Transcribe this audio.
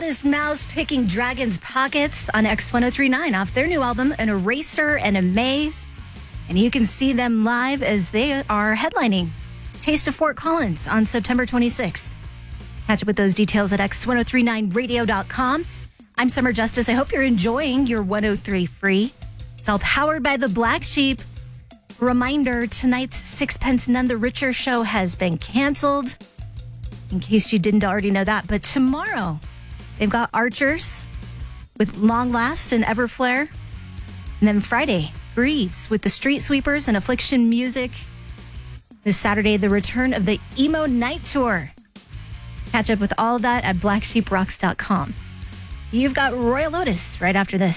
Modest Mouse picking Dragon's Pockets on X1039 off their new album, An Eraser and a Maze. And you can see them live as they are headlining Taste of Fort Collins on September 26th. Catch up with those details at x1039radio.com. I'm Summer Justice. I hope you're enjoying your 103 free. It's all powered by the Black Sheep. Reminder, tonight's Sixpence None the Richer show has been canceled, in case you didn't already know that. But tomorrow, they've got Archers with Long Last and Everflare. And then Friday, Grieves with the Street Sweepers and Affliction Music. This Saturday, the return of the Emo Night Tour. Catch up with all that at blacksheeprocks.com. You've got Royal Lotus right after this.